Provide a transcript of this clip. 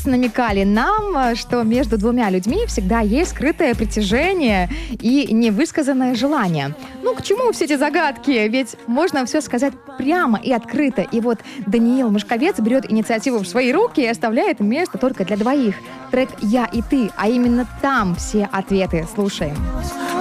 намекали нам, что между двумя людьми всегда есть скрытое притяжение и невысказанное желание. Ну, к чему все эти загадки? Ведь можно все сказать прямо и открыто. И вот Даниил Мышковец берет инициативу в свои руки и оставляет место только для двоих. Трек «Я и ты», а именно там все ответы. Слушаем.